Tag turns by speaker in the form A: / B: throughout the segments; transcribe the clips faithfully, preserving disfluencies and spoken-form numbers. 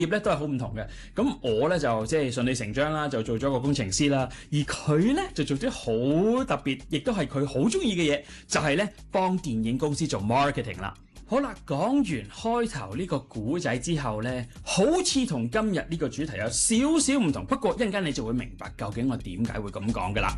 A: 業咧都係好唔同嘅。咁我咧就即係順理成章啦，就做咗個工程師啦。而佢咧就做啲好特別，亦都係佢好中意嘅嘢，就係咧幫電影公司做 marketing 啦。好啦，講完開頭呢個古仔之後呢，好似同今日呢個主題有少少唔同，不過一陣間你就會明白究竟我點解會咁講㗎啦。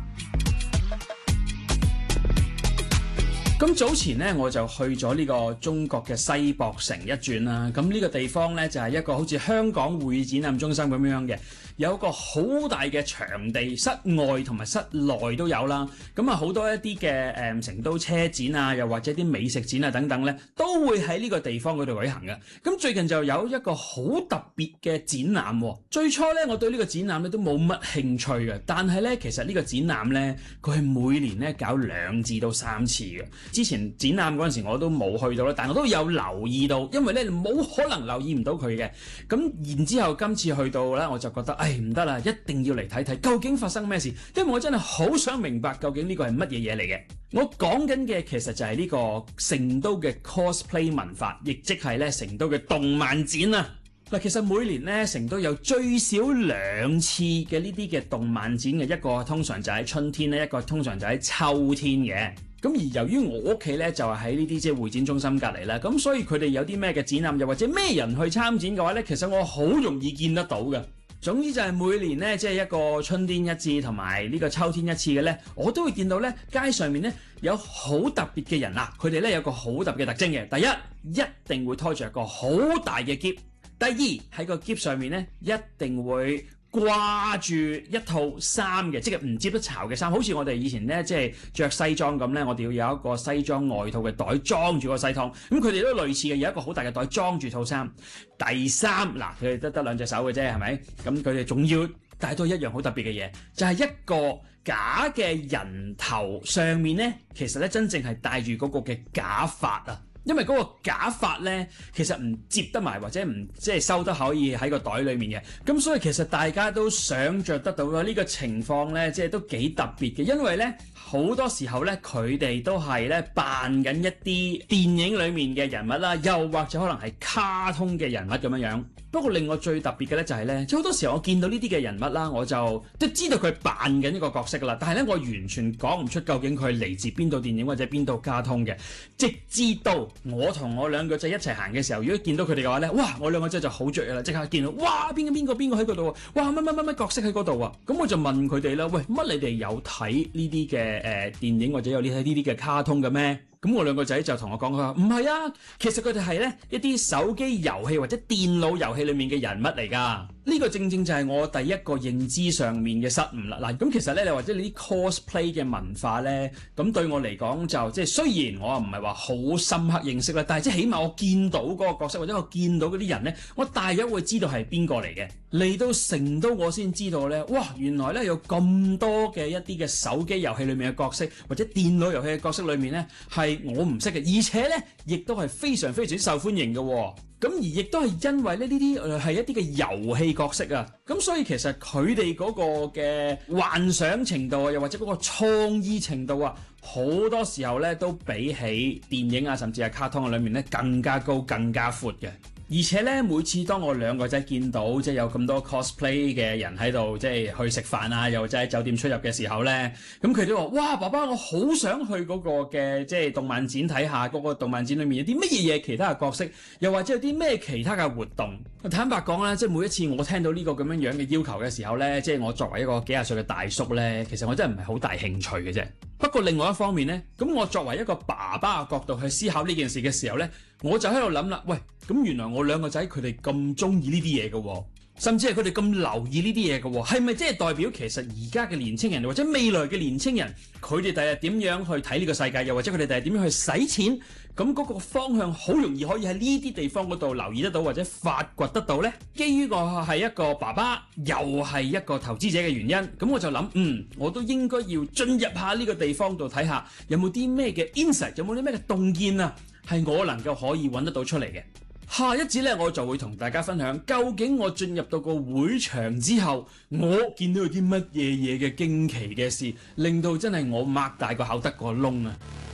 A: 咁早前咧我就去咗呢個中國嘅西博城一轉啦。咁呢個地方咧就係一個好似香港會展覽中心咁樣嘅，有一個好大嘅場地，室外同埋室內都有啦。咁啊好多一啲嘅誒成都車展啊，又或者啲美食展啊等等咧，都會喺呢個地方嗰度舉行嘅。咁最近就有一個好特別嘅展覽喎。最初咧我對呢個展覽咧都冇乜興趣嘅，但係咧其實呢個展覽咧佢係每年咧搞兩至到三次嘅。之前展覽嗰陣時我都冇去到啦，但我都有留意到，因為咧冇可能留意唔到佢嘅。咁然之後今次去到咧，我就覺得唉唔得啦，一定要嚟睇睇究竟發生咩事，因為我真係好想明白究竟呢個係乜嘢嘢嚟嘅。我講緊嘅其實就係呢個成都嘅 cosplay 文化，亦即係咧成都嘅動漫展啊。嗱，其實每年咧成都有最少兩次嘅呢啲嘅動漫展嘅，一個通常就喺春天咧，一個通常就喺秋天嘅。咁而由於我屋企咧就係喺呢啲即係會展中心隔離啦，咁所以佢哋有啲咩嘅展覽，又或者咩人去參展嘅話咧，其實我好容易見得到嘅。總之就係每年咧即係一個春天一次同埋呢個秋天一次嘅咧，我都會見到咧街上面咧有好特別嘅人啊！佢哋咧有個好特別嘅特徵嘅，第一一定會拖住一個好大嘅篋，第二喺個篋上面咧一定會掛住一套衫嘅，即係唔接得巢嘅衫，好似我哋以前咧即係着西裝咁咧，我哋要有一個西裝外套嘅袋裝住個西裝，咁佢哋都類似嘅，有一個好大嘅袋裝住套衫。第三，嗱，佢哋得得兩隻手嘅啫，係咪？咁佢哋仲要帶多一樣好特別嘅嘢，就係、是、一個假嘅人頭上面咧，其實咧真正係戴住嗰個嘅假髮啊。因為嗰個假髮咧，其實唔接得埋或者唔即係收得可以喺個袋裏面嘅，咁所以其實大家都想像得到啦。呢個情況咧，即係都幾特別嘅，因為咧好多時候咧，佢哋都係咧扮緊一啲電影裡面嘅人物啦，又或者可能係卡通嘅人物咁樣樣。不過令我最特別嘅咧就係咧，即係好多時候我見到呢啲嘅人物啦，我就都知道佢係扮緊呢個角色噶啦，但係咧我完全講唔出究竟佢係嚟自邊度電影或者邊度卡通嘅，直至到我同我兩個仔一齊行嘅時候，如果見到佢哋嘅話咧，哇！我兩個仔就好雀躍啦，即刻見到哇邊個邊個邊個喺嗰度啊，哇乜乜乜乜角色喺嗰度啊，咁我就問佢哋啦，喂，乜你哋有睇呢啲嘅誒電影或者有呢睇呢啲嘅卡通嘅咩？咁我兩個仔就同我講，佢話唔係啊，其實佢哋係咧一啲手機遊戲或者電腦遊戲裡面嘅人物嚟㗎。呢個正正就係我第一個認知上面嘅失誤啦。嗱，咁其實咧，你或者你啲 cosplay 嘅文化咧，咁對我嚟講就即係雖然我唔係話好深刻認識啦，但係即係起碼我見到嗰個角色或者我見到嗰啲人咧，我大約會知道係邊個嚟嘅。嚟到成都我先知道咧，哇！原來咧有咁多嘅一啲嘅手機遊戲裡面嘅角色或者電腦遊戲嘅角色裡面咧係我唔識嘅，而且咧亦都係非常非常之受歡迎嘅喎。咁而亦都係因為咧呢啲係一啲嘅遊戲角色啊，咁所以其實佢哋嗰個嘅幻想程度啊，又或者嗰個創意程度啊，好多時候咧都比起電影啊，甚至係卡通嘅裏面咧更加高、更加闊嘅。而且咧，每次當我兩個仔見到即係有咁多 cosplay 嘅人喺度，即係去食飯啊，又或者喺酒店出入嘅時候咧，咁佢都話：哇，爸爸，我好想去嗰個嘅即係動漫展睇下，嗰個動漫展裏面有啲乜嘢嘢其他嘅角色，又或者有啲咩其他嘅活動。坦白講咧，即係每一次我聽到呢個咁樣樣嘅要求嘅時候咧，即係我作為一個幾廿歲嘅大叔咧，其實我真係唔係好大興趣嘅啫。不過另外一方面咧，咁我作為一個爸爸嘅角度去思考呢件事嘅時候咧，我就喺度諗啦，喂，咁原來我兩個仔佢哋咁中意呢啲嘢嘅喎，甚至係佢哋咁留意呢啲嘢嘅喎，係咪即係代表其實而家嘅年青人或者未來嘅年青人，佢哋第日點樣去睇呢個世界，又或者佢哋第日點樣去使錢，咁嗰個方向好容易可以喺呢啲地方嗰度留意得到或者發掘得到呢？基於我係一個爸爸，又係一個投資者嘅原因，咁我就諗，嗯，我都應該要進入下呢個地方度睇下，有冇啲咩嘅 insight，有冇啲咩嘅洞見啊，係我能夠可以揾得到出嚟嘅。下一節咧，我就會同大家分享，究竟我進入到個會場之後，我見到有啲乜嘢嘢嘅驚奇嘅事，令到真係我擘大個口得個窿啊！